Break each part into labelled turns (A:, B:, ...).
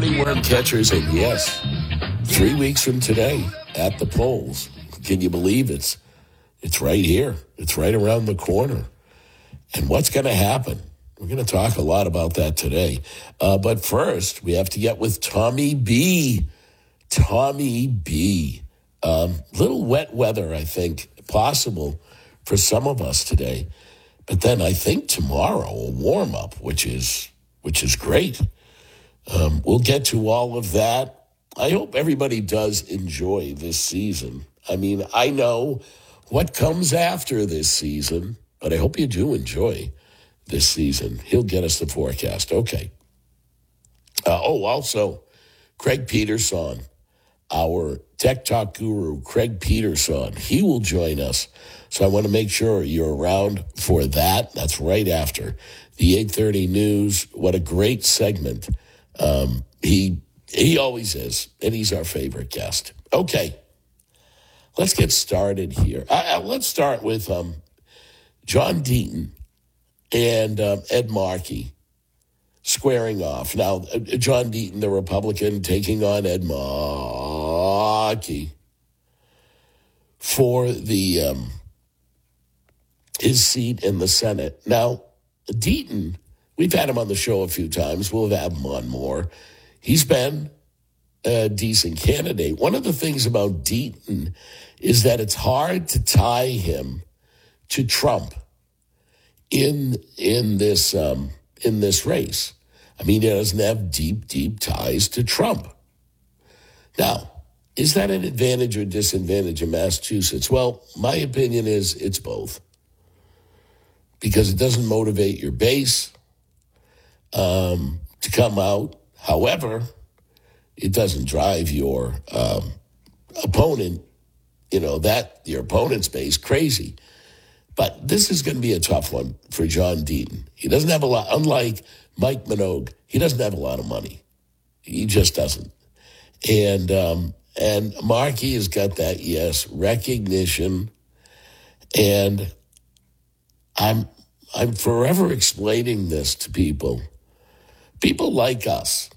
A: Money worm catchers, and yes, 3 weeks from today at the polls. Can you believe it's right here? It's right around the corner. And what's going to happen? We're going to talk a lot about that today. But first, we have to get with Tommy B. Tommy B. Little wet weather, I think, possible for some of us today. But then I think tomorrow a warm-up, which is great. We'll get to all of that. I hope everybody does enjoy this season. I mean, I know what comes after this season, but I hope you do enjoy this season. He'll get us the forecast. Okay. Also, Craig Peterson, our Tech Talk guru, Craig Peterson, he will join us. So I want to make sure you're around for that. That's right after the 8:30 news. What a great segment. He always is, and he's our favorite guest. Okay, let's get started here. Let's start with John Deaton and Ed Markey squaring off. Now, John Deaton, the Republican, taking on Ed Markey for the his seat in the Senate. Now, Deaton, we've had him on the show a few times. We'll have him on more. He's been a decent candidate. One of the things about Deaton is that it's hard to tie him to Trump in this race. I mean, he doesn't have deep ties to Trump. Now, is that an advantage or disadvantage in Massachusetts? Well, my opinion is it's both, because it doesn't motivate your base to come out. However, it doesn't drive your opponent, your opponent's base crazy. But this is going to be a tough one for John Deaton. He doesn't have a lot, unlike Mike Minogue, he doesn't have a lot of money. He just doesn't. And Markey has got that, yes, recognition. And I'm forever explaining this to people like us,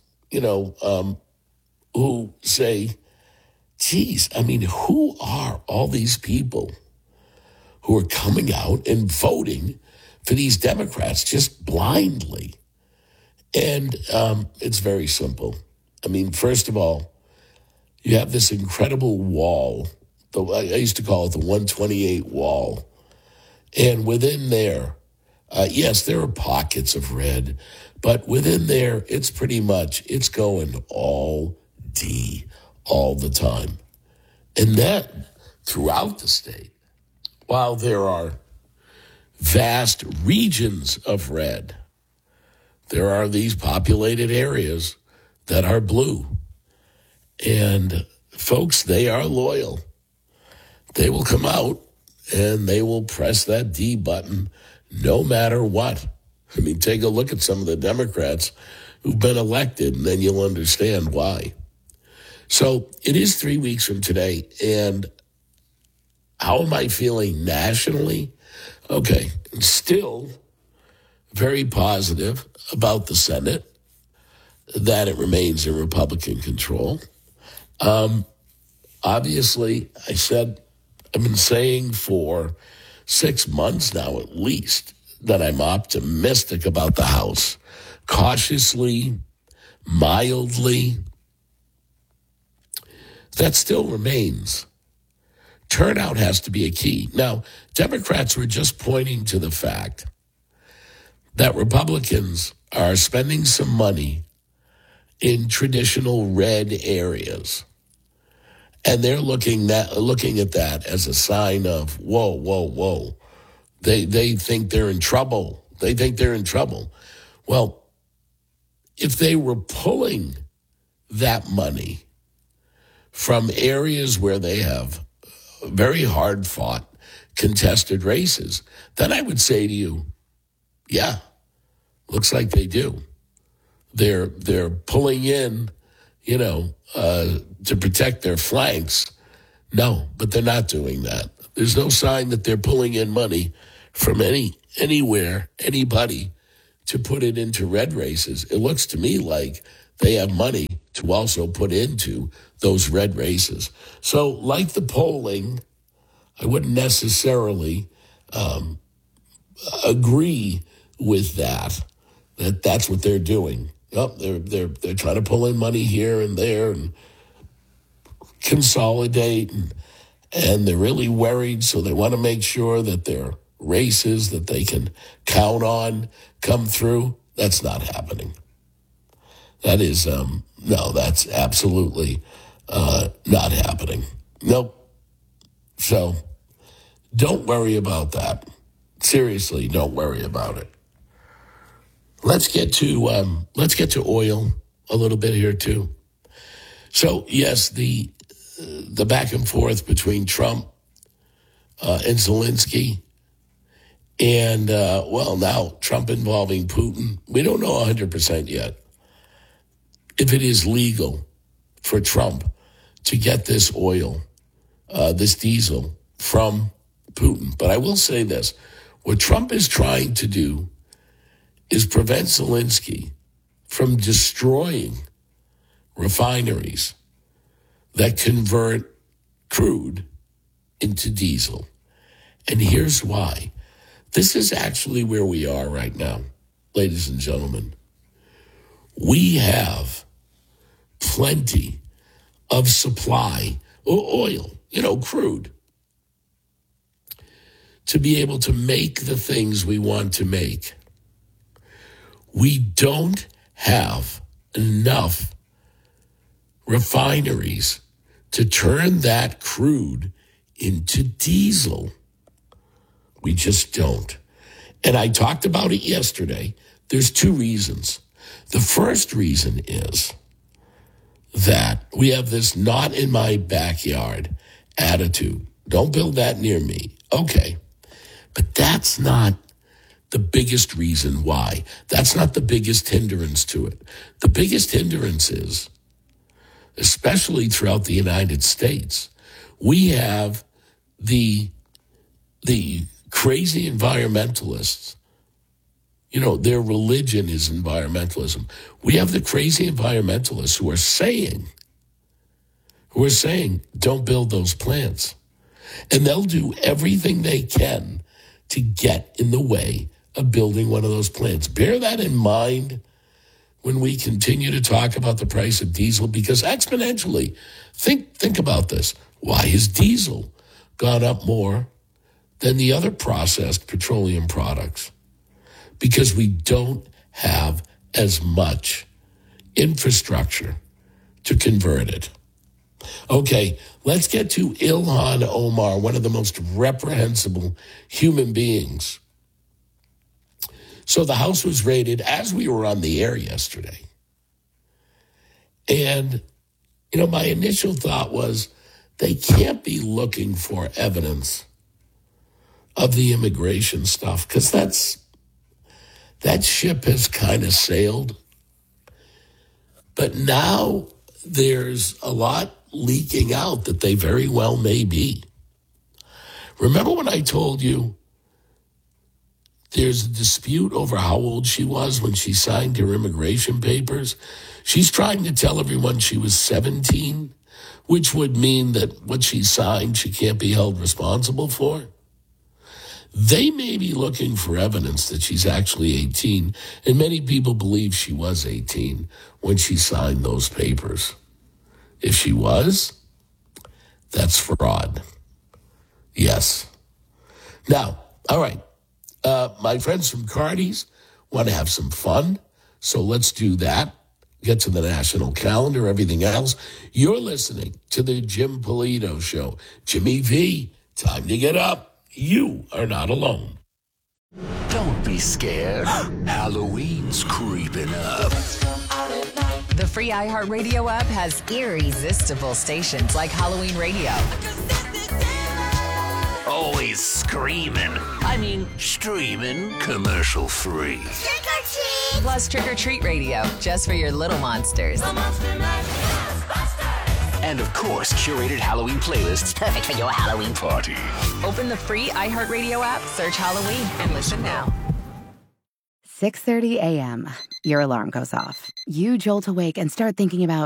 A: who say, geez, I mean, who are all these people who are coming out and voting for these Democrats just blindly? And it's very simple. I mean, first of all, you have this incredible wall. I used to call it the 128 wall. And within there, yes, there are pockets of red, but within there, it's going all D all the time. And then throughout the state, while there are vast regions of red, there are these populated areas that are blue. And folks, they are loyal. They will come out and they will press that D button no matter what. I mean, take a look at some of the Democrats who've been elected, and then you'll understand why. So it is 3 weeks from today, and how am I feeling nationally? Okay, I'm still very positive about the Senate, that it remains in Republican control. Obviously, I've been saying for 6 months now at least that I'm optimistic about the House. Cautiously, mildly. That still remains. Turnout has to be a key. Now, Democrats were just pointing to the fact that Republicans are spending some money in traditional red areas. And they're looking at that as a sign of, whoa. They think they're in trouble. Well, if they were pulling that money from areas where they have very hard-fought, contested races, then I would say to you, yeah, looks like they do. They're pulling in, to protect their flanks. No, but they're not doing that. There's no sign that they're pulling in money from anywhere, anybody, to put it into red races. It looks to me like they have money to also put into those red races. So like the polling, I wouldn't necessarily agree with that's what they're doing. Yep, they're trying to pull in money here and there and consolidate, and they're really worried, so they want to make sure that their races that they can count on come through. That's not happening. That is, no, that's absolutely not happening. Nope. So don't worry about that. Seriously, don't worry about it. Let's get to oil a little bit here too. So yes, the back and forth between Trump and Zelensky, and now Trump involving Putin. We don't know 100% yet if it is legal for Trump to get this oil, this diesel from Putin. But I will say this: what Trump is trying to do is prevent Zelensky from destroying refineries that convert crude into diesel. And here's why. This is actually where we are right now, ladies and gentlemen. We have plenty of supply of oil, crude, to be able to make the things we want to make. We don't have enough refineries to turn that crude into diesel. We just don't. And I talked about it yesterday. There's two reasons. The first reason is that we have this not in my backyard attitude. Don't build that near me. Okay. But that's not the biggest reason why. That's not the biggest hindrance to it. The biggest hindrance is, especially throughout the United States, we have the crazy environmentalists. Their religion is environmentalism. We have the crazy environmentalists who are saying, don't build those plants. And they'll do everything they can to get in the way of building one of those plants. Bear that in mind when we continue to talk about the price of diesel, because exponentially, think about this. Why has diesel gone up more than the other processed petroleum products? Because we don't have as much infrastructure to convert it. Okay, let's get to Ilhan Omar, one of the most reprehensible human beings. So the house was raided as we were on the air yesterday. And, my initial thought was they can't be looking for evidence of the immigration stuff, because that ship has kind of sailed. But now there's a lot leaking out that they very well may be. Remember when I told you there's a dispute over how old she was when she signed her immigration papers? She's trying to tell everyone she was 17, which would mean that what she signed she can't be held responsible for. They may be looking for evidence that she's actually 18, and many people believe she was 18 when she signed those papers. If she was, that's fraud. Yes. Now, all right, my friends from Cardi's want to have some fun, so let's do that. Get to the national calendar, everything else. You're listening to the Jim Polito Show. Jimmy V, time to get up. You are not alone.
B: Don't be scared. Halloween's creeping up.
C: The free iHeartRadio app has irresistible stations like Halloween Radio.
B: Always screaming. I mean, streaming, commercial free.
C: Trick or treat! Plus Trick or Treat Radio, just for your little monsters.
B: And of course, curated Halloween playlists perfect for your Halloween party.
C: Open the free iHeartRadio app, search Halloween, and listen now.
D: 6:30 a.m. Your alarm goes off. You jolt awake and start thinking about